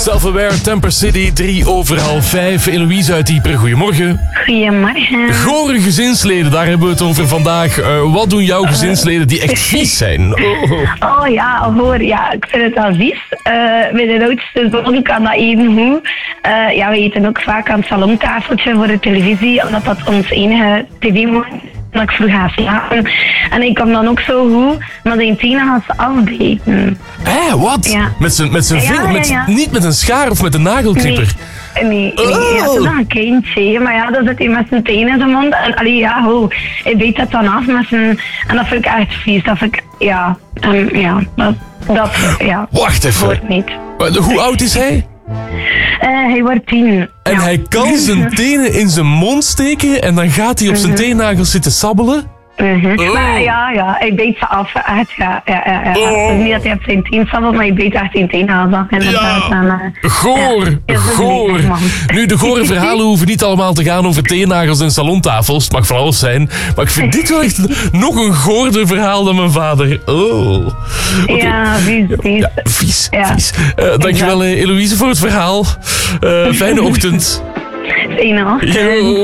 Self-Aware, Temper City, 4:03. Eloïse uit Ieper, goedemorgen. Goedemorgen. Gore gezinsleden, daar hebben we het over vandaag. Wat doen jouw gezinsleden die echt vies zijn? Oh ja, hoor, ja, ik vind het wel vies. Met de oudste zoon kan dat even goed. Ja, we eten ook vaak aan het salontafeltje voor de televisie, omdat dat ons enige tv-moment is. Dat ik vroeg ga slapen. En ik kom dan ook zo goed, maar zijn tenen gaan ze afbeten. Hé, wat? Ja. Met zijn vinger? Ja. Niet met een schaar of met een nagelknipper? Nee, ja, dat is dan een kindje, maar ja, dan zit hij met zijn tenen in zijn mond. En allee, ja, ho, hij beet dat dan af met zijn... En dat vind ik echt vies, dat vind ik... Ja, ja. Wacht even. Hoort niet. Hoe oud is hij? Hij wordt 10. En hij kan zijn tenen in zijn mond steken en dan gaat hij op zijn teennagels zitten sabbelen? Maar ja, hij beet ze af. Echt, ja. Het is niet dat hij op zijn teen sabbelt, maar hij beet echt zijn teenhals af. Goor. Nu, de gore verhalen hoeven niet allemaal te gaan over teennagels en salontafels. Het mag van alles zijn. Maar ik vind dit wel echt nog een goorder verhaal dan mijn vader. Oh. Okay. Ja, vies. Ja, vies. Dankjewel, Eloïse, voor het verhaal. Fijne ochtend. Fijne ochtend.